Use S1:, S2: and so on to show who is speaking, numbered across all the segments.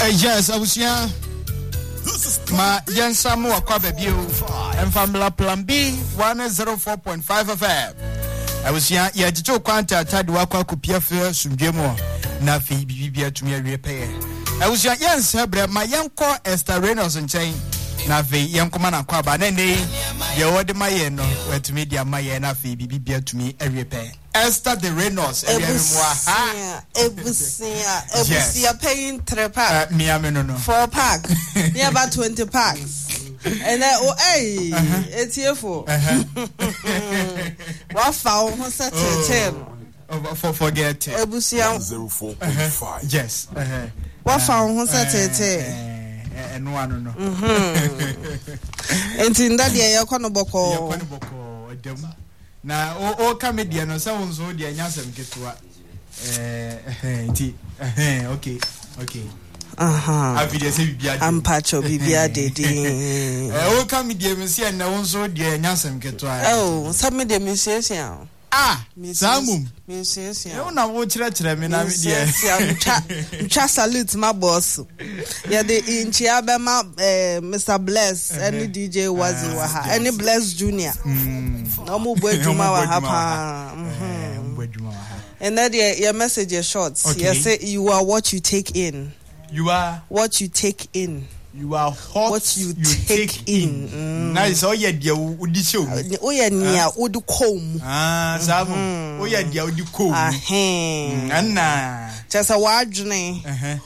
S1: Yes, I was young. Ma young Samu Aquababio and Famila Plan B 104.5 FM. I was young, yeah, the joke quanta Tadwaka Kupia Sumjemo, Nafi Bibia to me repair. I was young, yes, my young core Esther Reynolds and Chain. Nafi, young commander Quaba, Nene, the order my eno, where to me, dear my Nafi Bibia to me a repair. Esther the Reynolds,
S2: You're paying 3 packs.
S1: Me, no.
S2: 4 packs. Yeah, about 20 packs. And it's here for. What found was that 10?
S1: Forget
S2: Ebusia
S3: 04.5.
S1: Yes.
S2: What found was that 10?
S1: And one no.
S2: And in that year, you're going to boko.
S1: Na o comedian no sounds so dia nyasem ketua okay afide se bibia
S2: am pacho bibia dedi
S1: o comedian me se na won so dia nyasem ketua
S2: oh some de musician
S1: samum
S2: musician
S1: e una wo kire me na me dia
S2: cha salute my boss yeah the inchi abema Mr. Bless any DJ Wazi waha any Bless Junior no mo bojuma wa hapa and that your message is short. You say you are what you take in.
S1: You are
S2: what you take in.
S1: You are
S2: what you take in.
S1: Nice. Oh yeah, dear, would you show?
S2: Oh yeah, near would comb.
S1: Samu. Oh yeah, dear, would you comb? Anna.
S2: Just a wajne.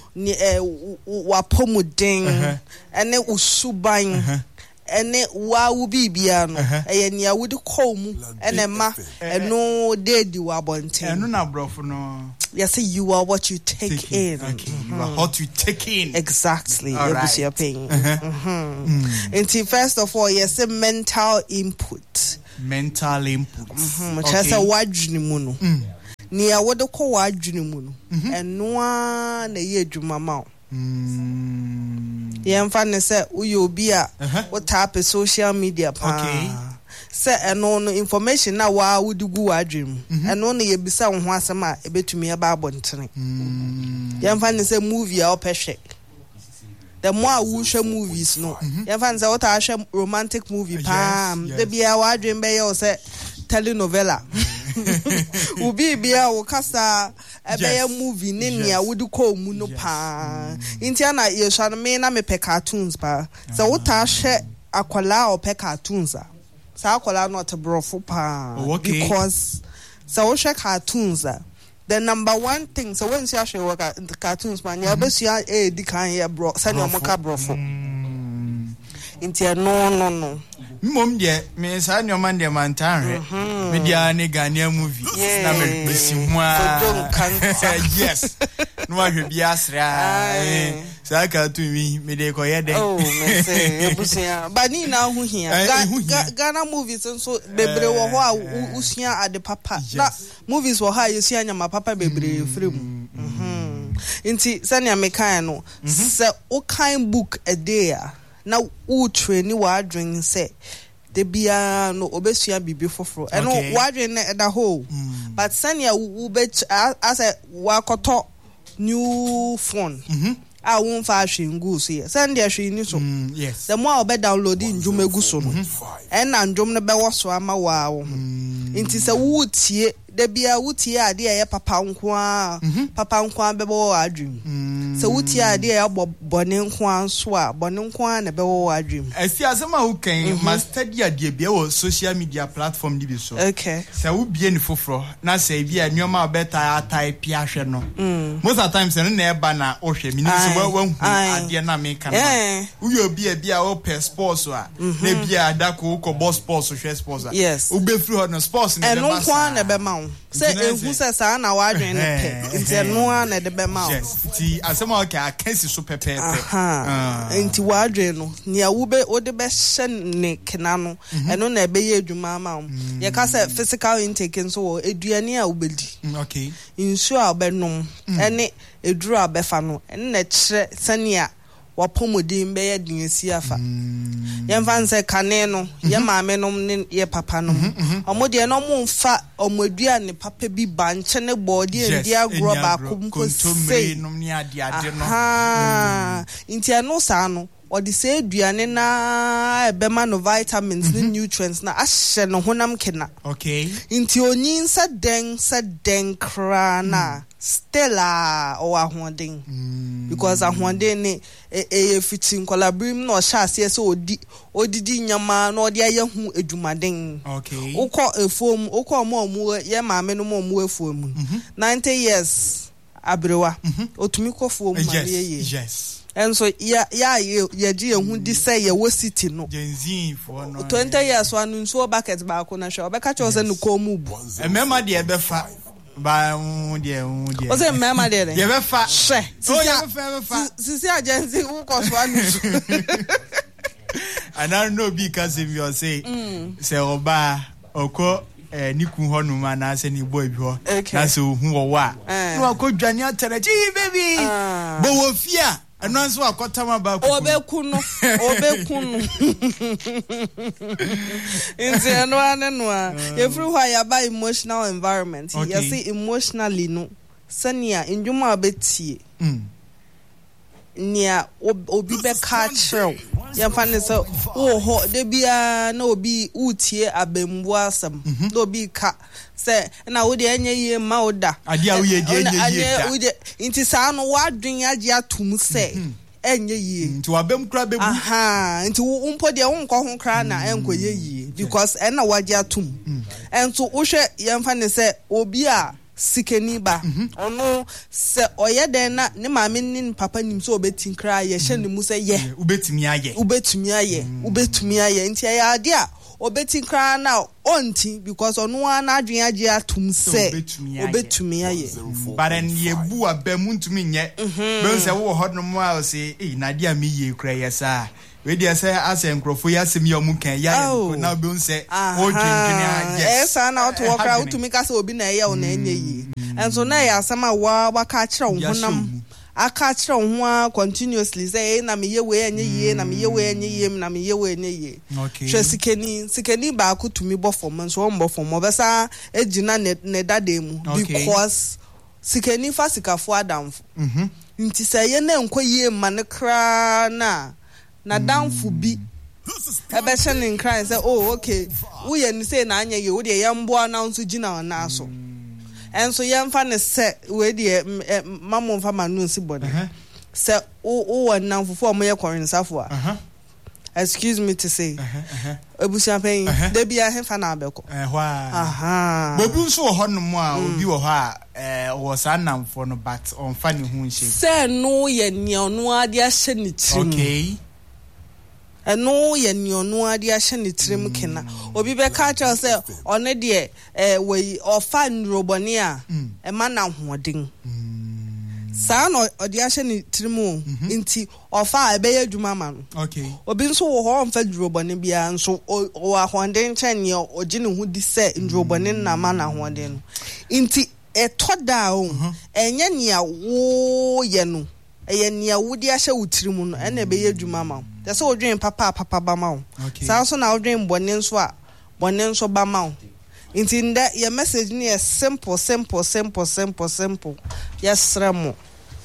S2: Wapomuding. And it was subang. And it wa bibiano. And ya would comb. And a ma. And no dead you are bonting.
S1: And no, bro, for no.
S2: Yes, you are what you take in.
S1: Okay. You are what you take in.
S2: Exactly.
S1: All right.
S2: Your pain. And first of all, yes, mental input.
S1: Mental input.
S2: Just a wajni muno. Nia wodo ko wajni muno. And no one ye jumama. Yemfa say uyo bia what type of social media pa. Okay. Say no information na wa wudu gu wadwem eno na ye bisa wo ho asema ebetumi eba abontene yemfa say movie a opehwe the more we show movies no yemfa say what a show romantic movie pa the bia wadwem be ye say telenovela ubi bia wo kasa ebe movie ne nia wudu ko mu no pa intia na ye sha no me na me pe cartoons pa so what a hwe akwala o pe cartoons a Sakola not a brofo pa because so check cartoons the number one thing so when you actually work at the cartoons man you best you the kind bro send your moka brofo intia no
S1: mom de me sa nyoman de mantan me dia ne Ghanaian movie na me bisi ho yes no ahwe bia asra sa cartoon me de koye den
S2: oh me say ebusia ba ni na ho hia Ghana movies so bebre wo ho a usia ade papa na movies wo ha yesia nyama papa bebre frem inti sanya me kan no se o kan book a day na u train wa adwen say de bia no obesua bibi foforo eno wa adwen na da ho but sanya u be as a wakoto new phone I won't fashion goose here. Send your she so.
S1: Yes.
S2: The more be downloading Jumeguso. And Jum the Bewas Wama wow. It is a wood here. There be a wood here, dear Papa Unqua Bebo Adrim. So wood here, dear Bonin Quan Swa, Bonin Quan, a Bebo Adrim.
S1: I see as someone who can must study a dear social media platform.
S2: Okay.
S1: So would be any fofro. Now say be a new ma better type piano. Most of the times, and never banner or she means well, I dear Namika. We will be a beer or pair sports or maybe a Dako or boss sports or share sports.
S2: Yes.
S1: Will be through on sports and
S2: no one a bemount. Say, who says, I know I drink it's a no one at the bemount.
S1: Yes, tea as some more can't see super pay.
S2: Into Wadreno, near Ube or the best Nick Canano, and on a bay Jumama. Yakasa physical intake and so Adriania Ubedi.
S1: Okay.
S2: In sure Benum, and a draw Befano, and let Sania. wapomodin be ye din si afa yemfa nse kane no ye maame no ne ye papa no omode no mumfa omodua ne papa bi banche ne body ndi agro ba ko sei
S1: no ne ade no
S2: inti eno sa no odi se aduane na ebema no vitamins ne nutrients na ahye no honam kena
S1: okay
S2: inti onin sa den kra na Stella or ahoden because ahoden ne e fitin collaborating no sha ase so odidi nyama no de aye hu edumaden
S1: okay
S2: ukọ efom ukọ mo ye maame no mo efom 90 years abrewa otumi kofo mu ma ye
S1: yes
S2: and so ye ji ehu di say ye wo city no
S1: Gen for no
S2: 20 years one so bucket ba ko na sha obeka cho se no ko mu bu
S1: emema de ebefa ba de
S2: o se emema de
S1: ye befa
S2: she
S1: oh ye befa
S2: sisi agency ukọ so anu
S1: and I don't know because if you say say oba oko niku honu ma na se ni boy bi ho na se ohun wo wa no akodwane atare chi baby bo wo fia eno nso akotama ba ku
S2: obekunu inze eno anenu a every why ya ba emotional environment you see emotionally no sania indwuma obetie nia obi be ka chiro yamfa ne so wo ho de bia na obi utie abembu asem na obi ka se na wo de anya yie ma oda
S1: ade a wo ye de anya yie
S2: inti sa no wadwen age atum se enye yie
S1: nti wabem kra bebu
S2: nti wo mpo de wo nkọ ho kra na enkoye yie because na wage atum ento wo hwe yamfa ne se obi a sikeni ba ono se oyeden na ne maame ni papa nim so obetin kra ye hye ne mu se ye
S1: ubetumi
S2: aye nti ya ade a obetin kra na onti because ono ana adwen age atum se obetumi aye
S1: but en ye bu abam ntumi nye be se wo ho no mo a se na de a me ye kra ye sa we dey say as enkrofo ya se mi omukan ya na be unse o dwendwene
S2: yes esa na to okra utumi ka se obi na ye o na enye yi enso na ya asema wa ka kire wo honam aka kire wo ho continuously say na me ye we enye yi na me ye we enye yi na me ye we enye yi hwe sikeni ba ko tumi bo fom enso wo mbo fom obesa ejina ne dade mu because sikeni fasikafo adamfo nti say ye na enkoyie ma ne kra na downful bi ebe shenin cry say oh okay we ye ni say na anya ye we de yambo na nso gina na so enso yemfa ne se we de mamo mfa manu nsi body se o na fufu mo ye korinsafo a excuse me to say ebusia pen de bia hefa na abeko
S1: bobu nso ho no mo a obi wo ho a wo sa namfo no but on fa ne hu nche
S2: se no ye ni ono ade a hye ni trim
S1: okay
S2: eno ye nionu ade ahye ne tirim kena obi be ka cha se one de we ofa nroboni a e ma na hoden sa no ode ahye ne tirim nti ofa ebe ye dwuma ma no
S1: okay
S2: obi nso wo ho mfa nroboni bia nso o ahoden chen ye ogi ne hu di se nroboni na ma na hoden nti etoda o enye nia wo ye no eye nia wudi ahye wutirimu no ena ebe ye dwuma ma that's all dream papa ba ma
S1: okay
S2: so also now dream bone nso ba ma inti nda your message ni is simple yes remo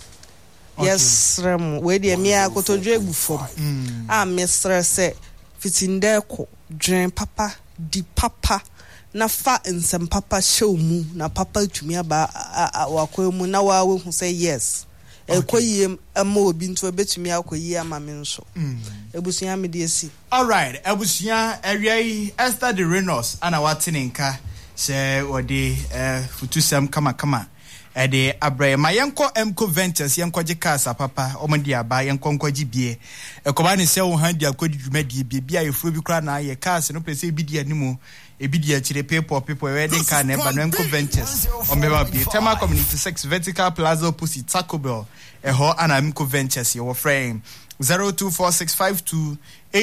S2: we dey me akotodwe egufom me stress fitinda ko dream papa di papa na fa nsem papa show mu na papa tumi aba wakwemu na wa we hu say yes ekoyie ama obi nto ebetumi akoyie ama me nso ebusuya me de esi
S1: all right ebusuya awiai Esther de Renos ana watinenka se wode futusam kama de abraye ma yenko emco ventures yenko jikasa papa omodi aba yenko nkwaji bie ekoba ne se wo handi akodi dwumadi bia yefuro bi kra na ye cars no pese bi di animu ebi di akire people wedding car na eba no enco ventures omeba bie tema community 6 vertical plaza opposite Taco Bell eho ana emco ventures your frame 0246528380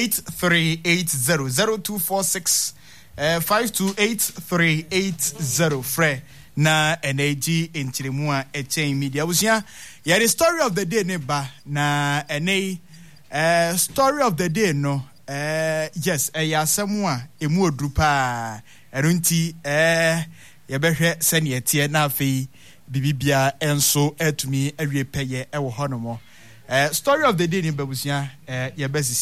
S1: 0246528380 frame na energy inchiremu a echen media busia ya the story of the day ne ba na enei Story of the day no yes asɛm a emu oduru pa erunti yɛbɛhwɛ sɛnea tie na afei bibibia enso etumi awie pɛyɛ ɛwɔ hɔ no mo story of the day ni babusia yɛbɛsi